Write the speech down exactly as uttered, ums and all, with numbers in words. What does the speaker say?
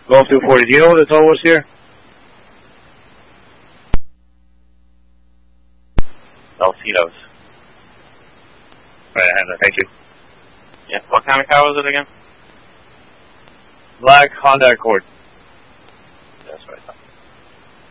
Golf two forty, do you know what the toll was here? Alcidos. Right, I have that, thank you. Yeah, what kind of car was it again? Black Honda Accord.